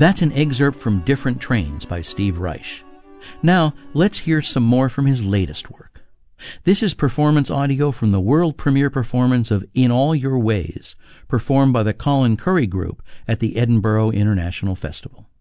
That's an excerpt from Different Trains by Steve Reich. Now, let's hear some more from his latest work. This is performance audio from the world premiere performance of In All Your Ways, performed by the Colin Currie Group at the Edinburgh International Festival.